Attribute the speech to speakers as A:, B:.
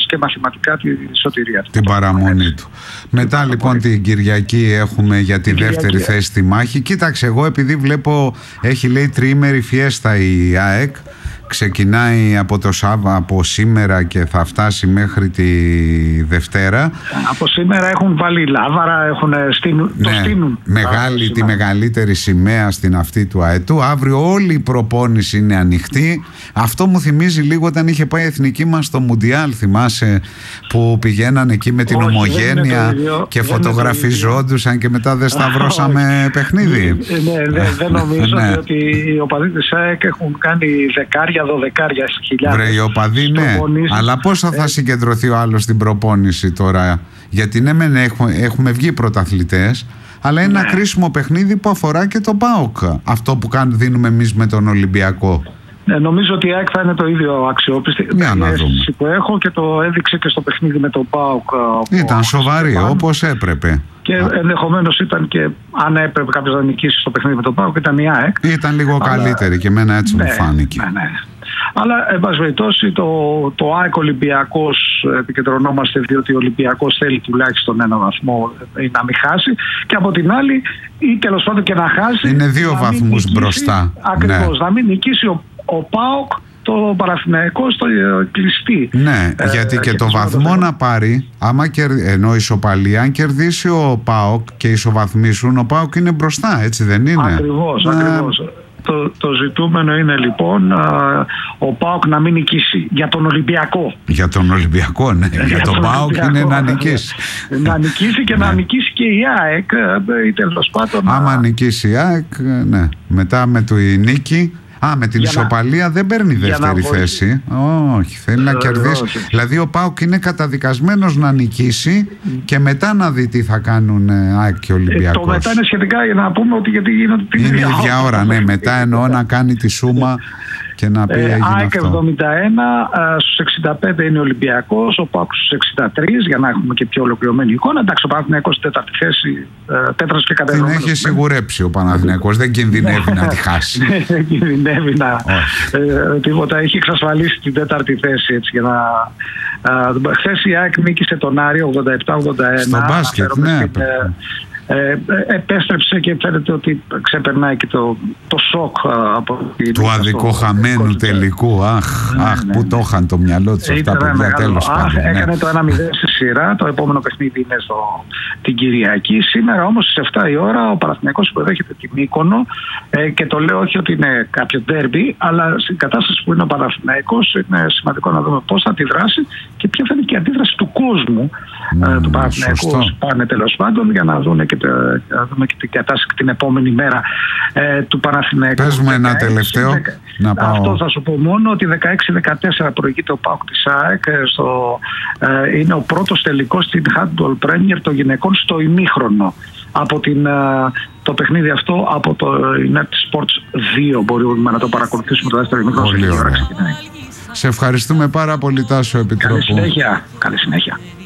A: και μαθηματικά τη σωτηρία του.
B: Την παραμονή του. Μετά λοιπόν την Κυριακή έχουμε για τη δεύτερη θέση στη μάχη. Κοίταξε, εγώ επειδή βλέπω έχει λέει τριήμερη φιέστα η ΑΕΚ. Ξεκινάει από σήμερα και θα φτάσει μέχρι τη Δευτέρα.
A: Από σήμερα έχουν βάλει λάβαρα, το στείνουν.
B: Τη μεγαλύτερη σημαία στην αυτή του ΑΕΤΟΥ. Αύριο όλη η προπόνηση είναι ανοιχτή. Αυτό μου θυμίζει λίγο όταν είχε πάει η εθνική μας στο Μουντιάλ. Θυμάσαι που πηγαίναν εκεί με την Ομογένεια και φωτογραφιζόντουσαν και μετά δεν σταυρώσαμε παιχνίδι.
A: Δεν νομίζω ότι οι οπαδοί της ΑΕΚ έχουν κάνει δεκάρια, 12 χιλιάδες.
B: Βρε οι οπαδοί, ναι. Αλλά πόσο θα συγκεντρωθεί ο άλλος στην προπόνηση τώρα? Γιατί ναι, έχουμε βγει πρωταθλητές, αλλά είναι ένα κρίσιμο παιχνίδι που αφορά και το ΠΑΟΚ. Αυτό που δίνουμε εμείς με τον Ολυμπιακό.
A: Νομίζω ότι η ΑΕΚ θα είναι το ίδιο αξιόπιστη.
B: Για να δούμε.
A: Που έχω και το έδειξε και στο παιχνίδι με τον ΠΑΟΚ.
B: Ήταν σοβαρή, όπως έπρεπε.
A: Και ενδεχομένως ήταν και, αν έπρεπε κάποιος να νικήσει στο παιχνίδι με τον ΠΑΟΚ, ήταν η ΑΕΚ.
B: Ήταν λίγο καλύτερη και εμένα έτσι μου φάνηκε.
A: Ναι. Αλλά, εν πάση περιπτώσει, το ΑΕΚ Ολυμπιακός επικεντρωνόμαστε, διότι ο Ολυμπιακός θέλει τουλάχιστον ένα βαθμό να μην χάσει. Και από την άλλη, ή τέλος πάντων και να χάσει.
B: Είναι 2 βαθμούς μπροστά.
A: Ακριβώς. Να μην νικήσει ο ΠΑΟΚ το Παναθηναϊκό στο κλειστή.
B: Ναι, γιατί και το βαθμό να πάρει, ενώ ισοπαλία, αν κερδίσει ο ΠΑΟΚ και ισοβαθμίσουν, ο ΠΑΟΚ είναι μπροστά, έτσι δεν είναι?
A: Ακριβώς. Το ζητούμενο είναι λοιπόν ο ΠΑΟΚ να μην νικήσει για τον Ολυμπιακό.
B: Για τον Ολυμπιακό, ναι. Για τον ΠΑΟΚ είναι να νικήσει.
A: Να νικήσει και να νικήσει και η ΑΕΚ, τέλος πάντων.
B: Άμα νικήσει η ΑΕΚ, ναι. Μετά με τη νίκη. Με την ισοπαλία δεν παίρνει δεύτερη θέση. Όχι, θέλει να κερδίσει. Δηλαδή ο ΠΑΟΚ είναι καταδικασμένος να νικήσει και μετά να δει τι θα κάνουν ΑΕΚ και Ολυμπιακός.
A: Το μετά είναι σχετικά για να πούμε ότι γιατί γίνονται την
B: ίδια ώρα. Ναι, μετά εννοώ να κάνει τη σούμα και να πει
A: ΑΕΚ 71, στους 65 είναι ο Ολυμπιακός, ο ΠΑΟΚ στους 63, για να έχουμε και πιο ολοκληρωμένη εικόνα. Εντάξει, ο Παναθηναϊκός στη τέταρτη θέση, τέταρτος και κατεβημένος.
B: Την έχει σιγουρέψει ο Παναθηναϊκός, δεν κινδυνεύει να τη χάσει.
A: Δεν κινδυνεύει να τίποτα, έχει εξασφαλίσει την τέταρτη θέση έτσι για να... Χθες η ΑΕΚ νίκησε τον Άρη 87-81.
B: Στο μπάσκετ, ναι.
A: Επέστρεψε και φαίνεται ότι ξεπερνάει και το σοκ από
B: του αδικοχαμένου τελικού. Αχ, πού το είχαν το μυαλό τους αυτά παιδιά, τέλος πάντων.
A: Έκανε το 1-0 στη σειρά. Το επόμενο παιχνίδι είναι την Κυριακή. Σήμερα όμως στις 7 η ώρα ο Παναθηναϊκός υποδέχεται την Μύκονο και το λέω όχι ότι είναι κάποιο ντέρμπι, αλλά στην κατάσταση που είναι ο Παναθηναϊκός είναι σημαντικό να δούμε πώς θα αντιδράσει και ποια θα είναι και η αντίδραση του κόσμου του Παναθηναϊκού. Πάνε τέλος πάντων για να δούμε και την κατάσταση την επόμενη μέρα του Παναθηναϊκού.
B: Πες μου ένα τελευταίο.
A: Αυτό θα σου πω μόνο, ότι 16-14 προηγείται ο ΠΑΟΚ της ΑΕΚ. Είναι ο πρώτος τελικός στην Handball Premier των γυναικών στο ημίχρονο. Από το παιχνίδι αυτό από το Net Sports 2 μπορούμε να το παρακολουθήσουμε το δεύτερο ημίχρονο.
B: Σε ευχαριστούμε πάρα πολύ, Τάσο Επιτρόπου.
A: Καλή συνέχεια.